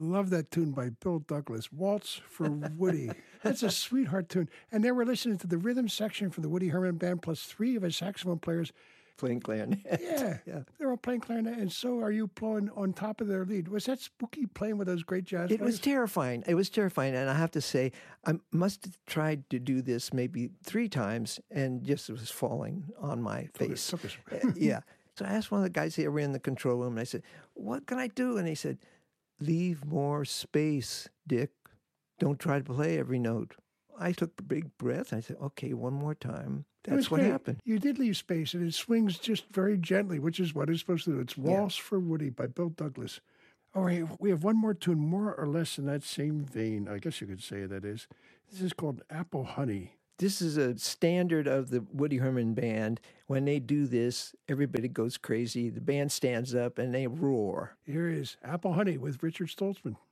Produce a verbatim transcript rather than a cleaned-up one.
Love that tune by Bill Douglas, Waltz for Woody. That's a sweetheart tune. And then we're listening to the rhythm section from the Woody Herman Band, plus three of his saxophone players. Playing clarinet. Yeah, yeah. They're all playing clarinet, and so are you blowing on top of their lead. Was that spooky playing with those great jazz It players? was terrifying. It was terrifying. And I have to say, I must have tried to do this maybe three times and just was falling on my face. Focus, focus. Yeah. So I asked one of the guys here in the control room, and I said, what can I do? And he said, leave more space, Dick. Don't try to play every note. I took a big breath. And I said, okay, one more time. That's what great. happened. You did leave space, and it swings just very gently, which is what it's supposed to do. It's Waltz yeah. for Woody by Bill Douglas. All right, we have one more tune, more or less in that same vein. I guess you could say that is. This is called Apple Honey. This is a standard of the Woody Herman Band. When they do this, everybody goes crazy. The band stands up and they roar. Here is Apple Honey with Richard Stoltzman.